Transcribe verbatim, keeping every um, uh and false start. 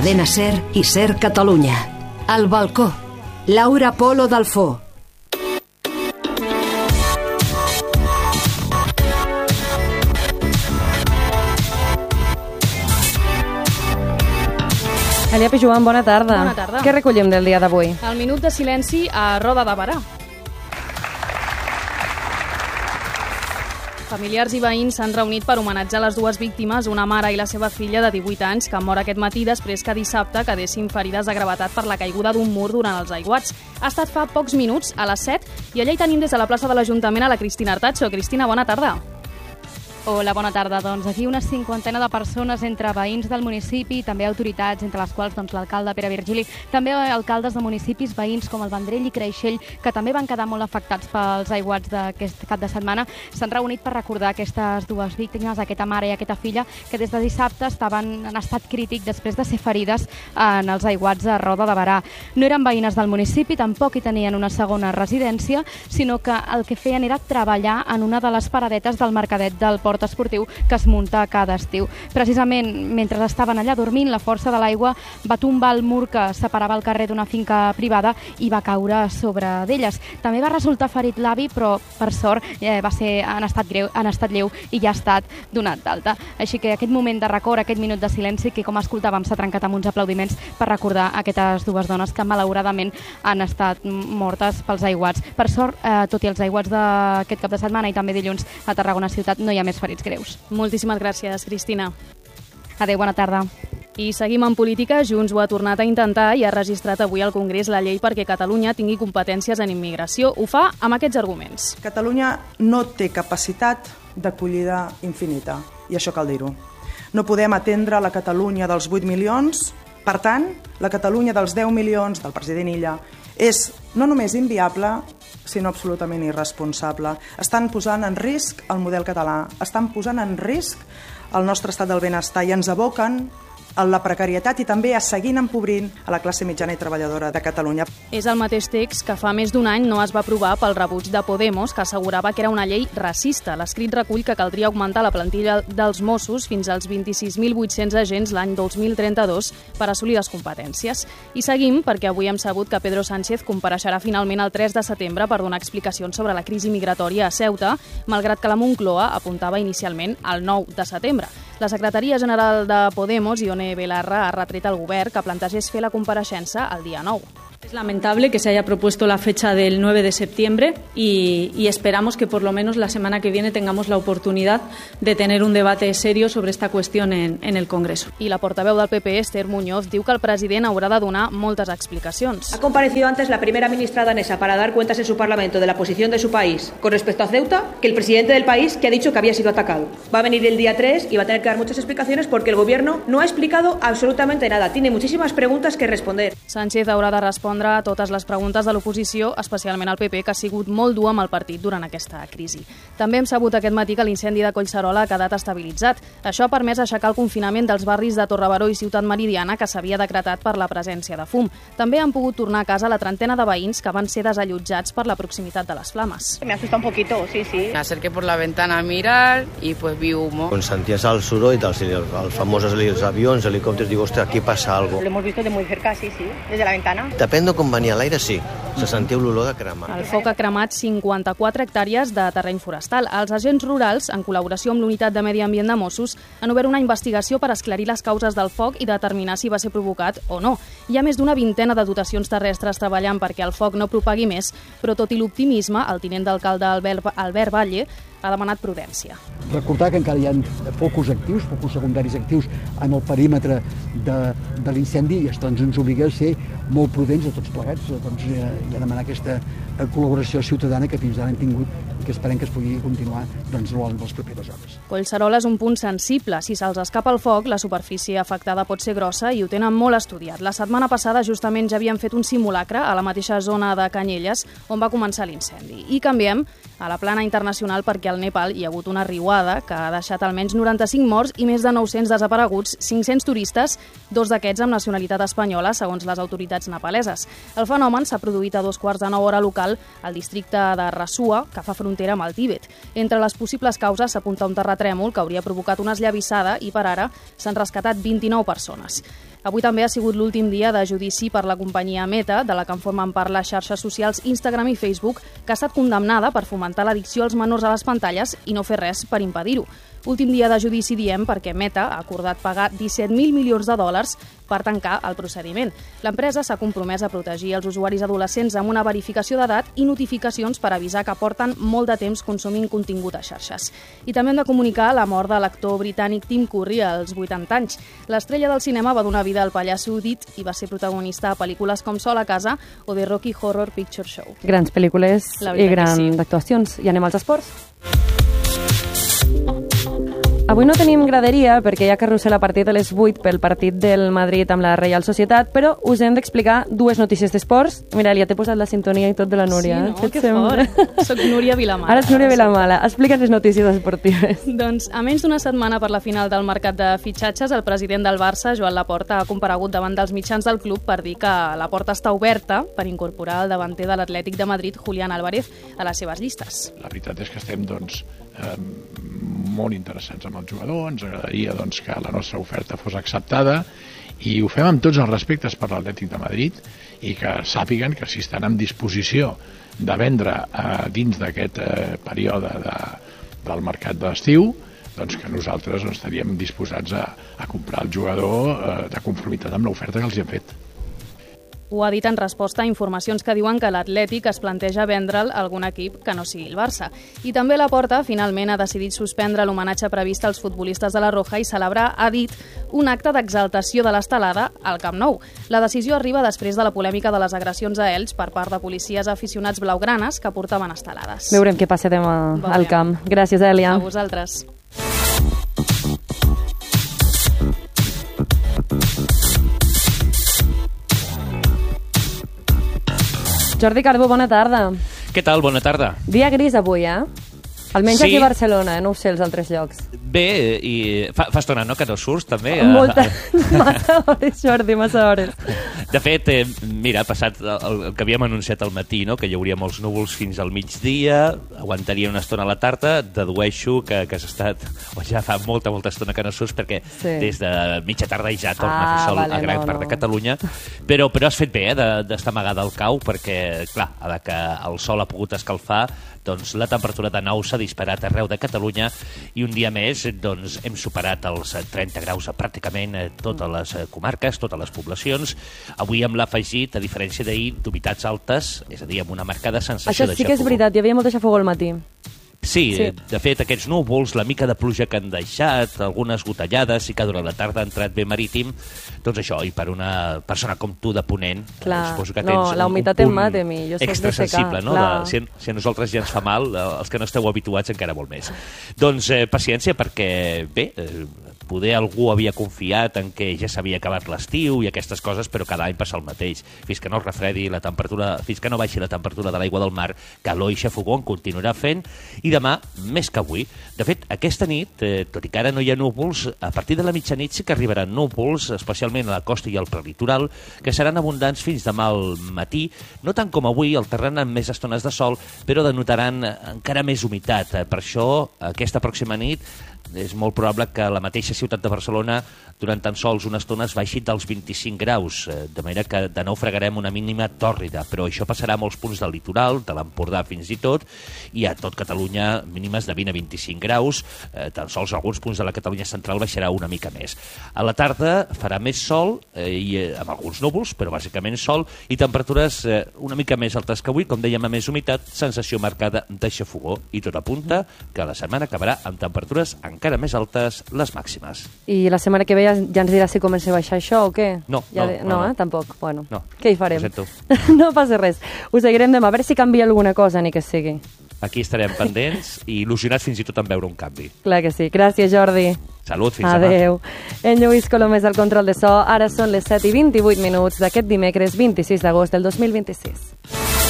Cadena SER i SER Catalunya. Al balcó, Laura Polo Dalfó. Elia Pijuan, bona tarda. Bona tarda. Què recollim del dia d'avui? El minut de silenci a Roda de Berà. Familiars i veïns s'han reunit per homenatjar les dues víctimes, una mare i la seva filla de divuit anys, que mor aquest matí després que dissabte quedessin ferides de gravetat per la caiguda d'un mur durant els aiguats. Ha estat fa pocs minuts, a les set, i allà hi tenim des de la plaça de l'Ajuntament a la Cristina Artacho. Cristina, bona tarda. Hola, bona tarda. Doncs aquí una cinquantena de persones entre veïns del municipi i també autoritats, entre les quals doncs, l'alcalde Pere Virgili, també alcaldes de municipis veïns com el Vendrell i Creixell, que també van quedar molt afectats pels aiguats d'aquest cap de setmana. S'han reunit per recordar aquestes dues víctimes, aquesta mare i aquesta filla, que des de dissabte estaven en estat crític després de ser ferides en els aiguats de Roda de Berà. No eren veïnes del municipi, tampoc hi tenien una segona residència, sinó que el que feien era treballar en una de les paradetes del mercadet del Port esportiu que es munta cada estiu. Precisament, mentre estaven allà dormint, la força de l'aigua va tombar el mur que separava el carrer d'una finca privada i va caure sobre d'elles. També va resultar ferit l'avi, però per sort eh, va ser en estat greu, en estat lleu i ja ha estat donat d'alta. Així que aquest moment de record, aquest minut de silenci, que com escoltàvem s'ha trencat amb uns aplaudiments per recordar aquestes dues dones que malauradament han estat mortes pels aiguats. Per sort, eh, tot i els aiguats d'aquest cap de setmana i també dilluns a Tarragona ciutat no hi ha més ferits greus. Moltíssimes gràcies, Cristina. Adéu, bona tarda. I seguim en política. Junts ho ha tornat a intentar i ha registrat avui al Congrés la llei perquè Catalunya tingui competències en immigració. Ho fa amb aquests arguments. Catalunya no té capacitat d'acollida infinita, i això cal dir-ho. No podem atendre la Catalunya dels vuit milions, per tant, la Catalunya dels deu milions del president Illa és no només inviable, sinó absolutament irresponsable. Estan posant en risc el model català, estan posant en risc el nostre estat del benestar i ens aboquen a la precarietat i també a seguir empobrint a la classe mitjana i treballadora de Catalunya. És el mateix text que fa més d'un any no es va aprovar pel rebuig de Podemos, que assegurava que era una llei racista. L'escrit recull que caldria augmentar la plantilla dels Mossos fins als vint-i-sis mil vuit-cents agents l'any dos mil trenta-dos per assolir les competències. I seguim perquè avui hem sabut que Pedro Sánchez compareixerà finalment el tres de setembre per donar explicacions sobre la crisi migratòria a Ceuta, malgrat que la Moncloa apuntava inicialment al nou de setembre. La secretaria general de Podemos, Ione Belarra, ha retret al govern que plantegés fer la compareixença el dia nou. Es lamentable que se haya propuesto la fecha del nueve de septiembre y, y esperamos que por lo menos la semana que viene tengamos la oportunidad de tener un debate serio sobre esta cuestión en, en el Congreso. I la portaveu del P P, Esther Muñoz, diu que el president haurà de donar moltes explicacions. Ha comparecido antes la primera ministra danesa para dar cuentas en su Parlamento de la posición de su país con respecto a Ceuta que el presidente del país, que ha dicho que había sido atacado. Va a venir el día tres y va a tener que dar muchas explicaciones porque el gobierno no ha explicado absolutamente nada. Tiene muchísimas preguntas que responder. Sánchez haurà de respondre a totes les preguntes de l'oposició, especialment al P P, que ha sigut molt dur amb el partit durant aquesta crisi. També hem sabut aquest matí que l'incendi de Collserola ha quedat estabilitzat. Això ha permès aixecar el confinament dels barris de Torrebaró i Ciutat Meridiana, que s'havia decretat per la presència de fum. També han pogut tornar a casa la trentena de veïns que van ser desallotjats per la proximitat de les flames. Me asusta un poquito, sí, sí. Me acerqué por la ventana a mirar y pues vi humo. Quan senties el soroll dels els famosos els avions, helicòpters, digo, hòstia, aquí passa algo. Lo hemos visto de muy cerca, sí, sí, desde la ventana. Depèn de com venia l'aire, sí. Se sentiu l'olor de cremar. El foc ha cremat cinquanta-quatre hectàrees de terreny forestal. Els agents rurals, en col·laboració amb l'Unitat de Medi Ambient de Mossos, han obert una investigació per esclarir les causes del foc i determinar si va ser provocat o no. Hi ha més d'una vintena de dotacions terrestres treballant perquè el foc no propagui més, però tot i l'optimisme, el tinent d'alcalde Albert, Albert Valle ha demanat prudència. Recordar que encara hi ha focus actius, focus secundaris actius en el perímetre de, de l'incendi i això doncs, ens obliga a ser molt prudents a tots plegats doncs, i, a, i a demanar aquesta col·laboració ciutadana que fins ara hem tingut i que esperem que es pugui continuar doncs, en les properes hores. Collserola és un punt sensible. Si se'ls escapa el foc, la superfície afectada pot ser grossa i ho tenen molt estudiat. La setmana passada justament ja havien fet un simulacre a la mateixa zona de Canyelles on va començar l'incendi. I canviem a la plana internacional perquè al Nepal hi ha hagut una riuada que ha deixat almenys noranta-cinc morts i més de nou-cents desapareguts, cinc-cents turistes, dos d'aquests amb nacionalitat espanyola, segons les autoritats nepaleses. El fenomen s'ha produït a dos quarts de nou hora local al districte de Rasua, que fa frontera amb el Tíbet. Entre les possibles causes s'apunta un terratrèmol que hauria provocat una esllavissada i per ara s'han rescatat vint-i-nou persones. Avui també ha sigut l'últim dia de judici per la companyia Meta, de la que en formen part les xarxes socials Instagram i Facebook, que ha estat condemnada per fomentar l'addicció als menors a les pantalles i no fer res per impedir-ho. Últim dia de judici, diem, perquè Meta ha acordat pagar disset mil milions de dòlars per tancar el procediment. L'empresa s'ha compromès a protegir els usuaris adolescents amb una verificació d'edat i notificacions per avisar que porten molt de temps consumint contingut a xarxes. I també hem de comunicar la mort de l'actor britànic Tim Curry als vuitanta anys. L'estrella del cinema va donar vida al pallasso dit i va ser protagonista a pel·lícules com Sol a casa o The Rocky Horror Picture Show. Grans pel·lícules i grans actuacions. I anem als esports. Avui no tenim graderia perquè hi ha carrusel a partir de les vuit pel partit del Madrid amb la Reial Societat, però us hem d'explicar dues notícies d'esports. Mira, ja t'he posat la sintonia i tot de la Núria. Sí, no? Que fort. Soc Núria Vilamala. Ara ets Núria Vilamala. Explica'ns les notícies esportives. Doncs, a menys d'una setmana per la final del mercat de fitxatges, el president del Barça, Joan Laporta, ha comparegut davant dels mitjans del club per dir que la porta està oberta per incorporar el davanter de l'Atlètic de Madrid, Julián Álvarez, a les seves llistes. La veritat és que estem, doncs, eh, molt interessants amb el jugador, ens agradaria doncs, que la nostra oferta fos acceptada i ho fem amb tots els respectes per l'Atlètic de Madrid i que sàpiguen que si estan en disposició de vendre eh, dins d'aquest eh, període de, del mercat d'estiu, doncs que nosaltres no estaríem disposats a, a comprar el jugador eh, de conformitat amb l'oferta que els hi hem fet. Ho ha dit en resposta a informacions que diuen que l'Atlètic es planteja vendre'l a algun equip que no sigui el Barça. I també Laporta finalment ha decidit suspendre l'homenatge previst als futbolistes de la Roja i celebrar, ha dit, un acte d'exaltació de l'estelada al Camp Nou. La decisió arriba després de la polèmica de les agressions a Elx per part de policies aficionats blaugranes que portaven estelades. Veurem què passa demà al camp. Gràcies, Èlia. A vosaltres. Jordi Carbó, bona tarda. Què tal? Bona tarda. Dia gris avui, eh? Almenys sí. Aquí a Barcelona, eh? No ho sé, els altres llocs. Bé, i fa, fa estona, no?, que no surts, també. Molta, massa hores, Jordi, massa hores. De fet, eh, mira, ha passat el, el que havíem anunciat al matí, no?, que hi hauria molts núvols fins al migdia, aguantaria una estona a la tarda, dedueixo que, que has estat, o ja fa molta, molta estona que no surts, perquè sí. des de mitja tarda ja torna ah, a fer sol vale, a gran no, part no. de Catalunya, però, però has fet bé, eh, d'estar amagada al cau, perquè, clar, a la que el sol ha pogut escalfar, doncs la temperatura de nou s'ha disparat arreu de Catalunya i un dia més doncs, hem superat els trenta graus a pràcticament totes les comarques, totes les poblacions. Avui hem l'afegit, a diferència d'ahir, d'humitats altes, és a dir, amb una marcada sensació de xafogó. Això sí que és veritat, hi havia molta xafogó al matí. Sí, sí, de fet, aquests núvols, la mica de pluja que han deixat, algunes gotellades, sí que durant la tarda ha entrat bé marítim, doncs això, i per una persona com tu de Ponent, clar, suposo que no, tens la humitat un, un em mata a mi, jo soc extra de secar, sensible, no? De, si, si a nosaltres ja ens fa mal, els que no esteu habituats encara molt més. Doncs eh, paciència, perquè bé, eh, poder algú havia confiat en que ja s'havia acabat l'estiu i aquestes coses, però cada any passa el mateix. Fins que no es refredi la temperatura, fins que no baixi la temperatura de l'aigua del mar, calor i xafogó en continuarà fent, i demà, més que avui. De fet, aquesta nit, eh, tot i que ara no hi ha núvols, a partir de la mitjanit sí que arribaran núvols, especialment a la costa i al prelitoral, que seran abundants fins demà al matí, no tant com avui, alternaran més estones de sol, però denotaran encara més humitat. Per això, aquesta pròxima nit, és molt probable que la mateixa ciutat de Barcelona durant tan sols una estona es baixi dels vint-i-cinc graus, de manera que de nou fregarem una mínima tòrrida, però això passarà a molts punts del litoral, de l'Empordà fins i tot, i a tot Catalunya mínimes de vint a vint-i-cinc graus, eh, tan sols alguns punts de la Catalunya central baixarà una mica més. A la tarda farà més sol, eh, i, eh, amb alguns núvols, però bàsicament sol, i temperatures eh, una mica més altes que avui, com dèiem, a més humitat, sensació marcada de xafogó, i tot apunta que la setmana acabarà amb temperatures encara més altes, les màximes. I la setmana que ve ja, ja ens dirà si comença a baixar això o què? No, ja no, de... no, no, no. Eh? Tampoc. Bueno, no. Què hi farem? Ho sento. No passa res. Ho seguirem demà, a veure si canvia alguna cosa, ni que sigui. Aquí estarem pendents i il·lusionats fins i tot en veure un canvi. Clar que sí. Gràcies, Jordi. Salut, fins Adeu. demà. En Lluís Colomés al control de so. Ara són les set i vint-i-vuit minuts d'aquest dimecres vint-i-sis d'agost del dos mil vint-i-sis.